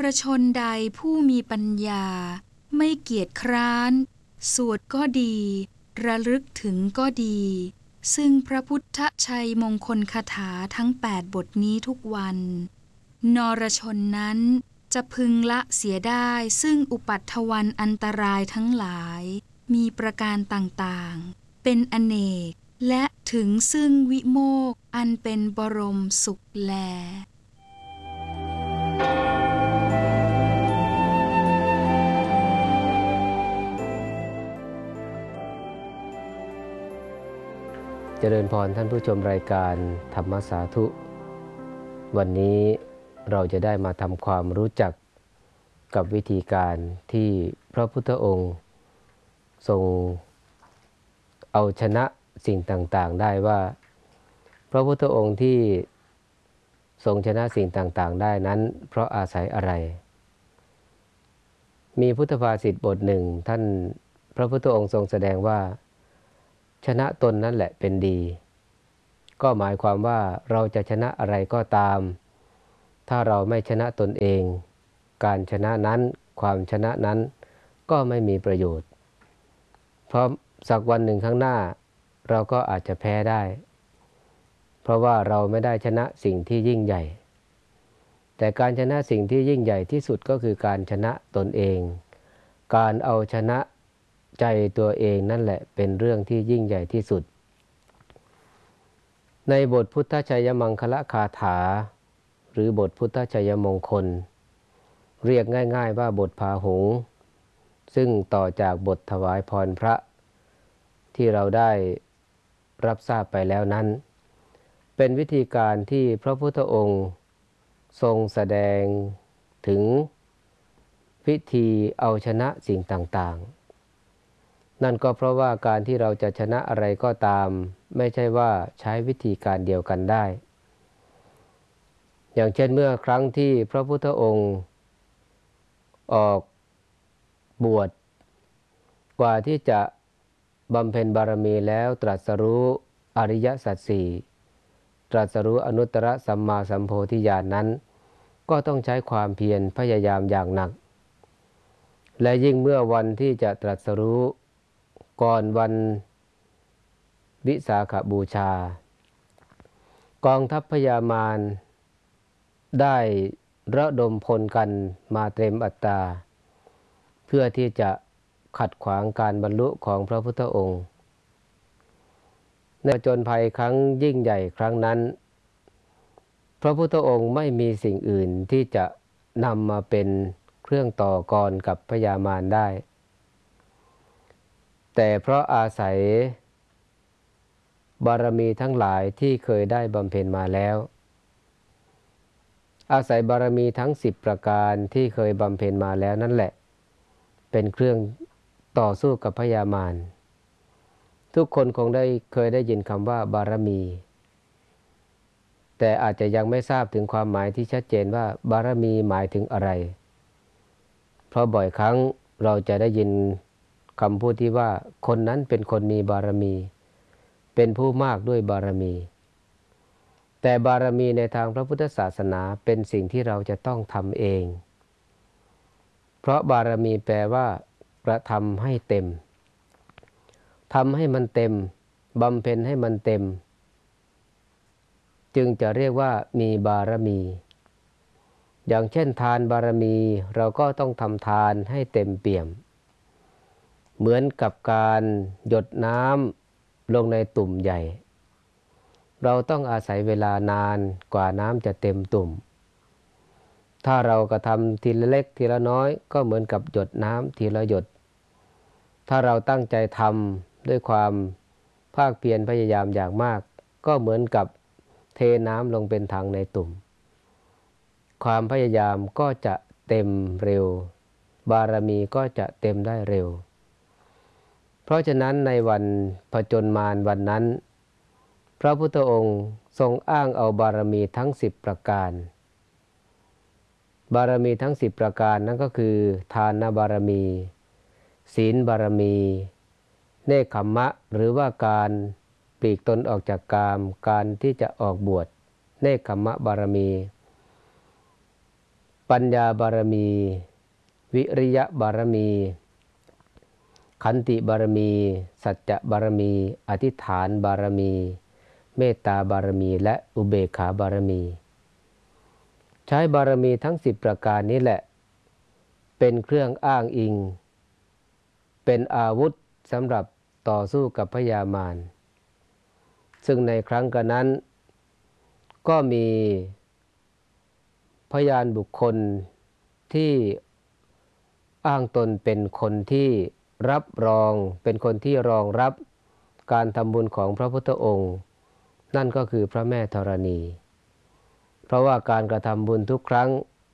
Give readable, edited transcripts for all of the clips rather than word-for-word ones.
รชนใดผู้มีปัญญาไม่เกียจคร้านสวดก็ดีระลึกถึงก็ดีซึ่งพระพุทธชัยมงคลคาถาทั้ง8 บทนี้ทุกวันนรชนนั้นจะพึงละเสียได้ซึ่งอุปัฏฐวันอันตรายทั้งหลายมีประการต่างๆเป็นอเนกและถึงซึ่งวิโมกข์อันเป็นบรมสุขแลเจริญพรท่านผู้ชมรายการธรรมสาธุวันนี้เราจะได้มาทำความรู้จักกับวิธีการที่พระพุทธองค์ทรงเอาชนะสิ่งต่างๆได้ว่าพระพุทธองค์ที่ทรงชนะสิ่งต่างๆได้นั้นเพราะอาศัยอะไรมีพุทธภาษิตบทหนึ่งท่านพระพุทธองค์ทรงแสดงว่าชนะตนนั่นแหละเป็นดีก็หมายความว่าเราจะชนะอะไรก็ตามถ้าเราไม่ชนะตนเองการชนะนั้นความชนะนั้นก็ไม่มีประโยชน์เพราะสักวันหนึ่งข้างหน้าเราก็อาจจะแพ้ได้เพราะว่าเราไม่ได้ชนะสิ่งที่ยิ่งใหญ่แต่การชนะสิ่งที่ยิ่งใหญ่ที่สุดก็คือการชนะตนเองการเอาชนะใจตัวเองนั่นแหละเป็นเรื่องที่ยิ่งใหญ่ที่สุดในบทพุทธชัยมังคละคาถาหรือบทพุทธชัยมงคลเรียกง่ายๆว่าบทพาหุงส์ซึ่งต่อจากบทถวายพรพระที่เราได้รับทราบไปแล้วนั้นเป็นวิธีการที่พระพุทธองค์ทรงแสดงถึงวิธีเอาชนะสิ่งต่างๆนั่นก็เพราะว่าการที่เราจะชนะอะไรก็ตามไม่ใช่ว่าใช้วิธีการเดียวกันได้อย่างเช่นเมื่อครั้งที่พระพุทธองค์ออกบวชกว่าที่จะบำเพ็ญบารมีแล้วตรัสรู้อริยสัจสี่ตรัสรู้อนุตตรสัมมาสัมโพธิญาณนั้นก็ต้องใช้ความเพียรพยายามอย่างหนักและยิ่งเมื่อวันที่จะตรัสรู้ก่อนวันวิสาขบูชากองทัพพญามารได้ระดมพลกันมาเต็มอัตราเพื่อที่จะขัดขวางการบรรลุของพระพุทธองค์ในผจญภัยครั้งยิ่งใหญ่ครั้งนั้นพระพุทธองค์ไม่มีสิ่งอื่นที่จะนำมาเป็นเครื่องต่อกรกับพญามารได้แต่เพราะอาศัยบารมีทั้งหลายที่เคยได้บำเพ็ญมาแล้วอาศัยบารมีทั้ง10 ประการที่เคยบำเพ็ญมาแล้วนั่นแหละเป็นเครื่องต่อสู้กับพญามารทุกคนคงเคยได้ยินคำว่าบารมีแต่อาจจะยังไม่ทราบถึงความหมายที่ชัดเจนว่าบารมีหมายถึงอะไรเพราะบ่อยครั้งเราจะได้ยินคำพูดที่ว่าคนนั้นเป็นคนมีบารมีเป็นผู้มากด้วยบารมีแต่บารมีในทางพระพุทธศาสนาเป็นสิ่งที่เราจะต้องทำเองเพราะบารมีแปลว่ากระทำให้เต็มทำให้มันเต็มบำเพ็ญให้มันเต็มจึงจะเรียกว่ามีบารมีอย่างเช่นทานบารมีเราก็ต้องทำทานให้เต็มเปี่ยมเหมือนกับการหยดน้ำลงในตุ่มใหญ่เราต้องอาศัยเวลานานกว่าน้ำจะเต็มตุ่มถ้าเรากระทำทีละเล็กทีละน้อยก็เหมือนกับหยดน้ำทีละหยดถ้าเราตั้งใจทำด้วยความภาคเพียรพยายามอย่างมากก็เหมือนกับเทน้ำลงเป็นถังในตุ่มความพยายามก็จะเต็มเร็วบารมีก็จะเต็มได้เร็วเพราะฉะนั้นในวันผจญมารวันนั้นพระพุทธองค์ทรงอ้างเอาบารมีทั้ง10 ประการบารมีทั้ง10 ประการนั้นก็คือทานบารมีศีลบารมีเนกขัมมะหรือว่าการปลีกตนออกจากกามการที่จะออกบวชเนกขัมมะบารมีปปัญญาบารมี วิริยะบารมี ขันติบารมี สัจจะบารมี อธิษฐานบารมี เมตตาบารมี และอุเบกขาบารมี ใช้บารมีทั้ง10ประการนี้แหละเป็นเครื่องอ้างอิงเป็นอาวุธสำหรับต่อสู้กับพยามารซึ่งในครั้งกันนั้นก็มีพยานบุคคลที่อ้างตนเป็นคนที่รับรองเป็นคนที่รองรับการทำบุญของพระพุทธองค์นั่นก็คือพระแม่ธรณีเพราะว่าการกระทำบุญทุกครั้ง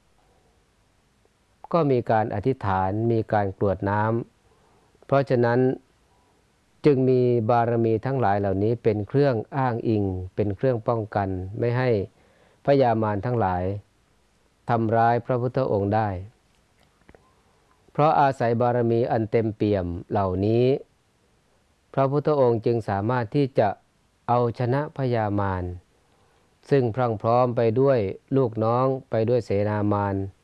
ก็มีการอธิษฐานมีการกรวดน้ำเพราะฉะนั้นจึงมีบารมีทั้งหลายเหล่านี้เป็นเครื่องอ้างอิงเป็นเครื่องป้องกันไม่ให้พยามารทั้งหลายทำร้ายพระพุทธองค์ได้เพราะอาศัยบารมีอันเต็มเปี่ยมเหล่านี้พระพุทธองค์จึงสามารถที่จะเอาชนะพยามารซึ่งพรั่งพร้อมไปด้วยลูกน้องไปด้วยเสนามาร